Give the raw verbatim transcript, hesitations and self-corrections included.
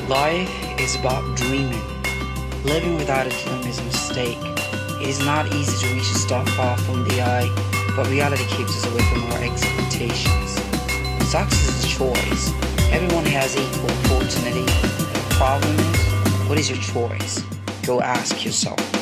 Life is about dreaming. Living without a dream is a mistake. It is not easy to reach a star far from the eye, but reality keeps us away from our expectations. Success is a choice. Everyone has equal opportunity. The problem is, what is your choice? Go ask yourself.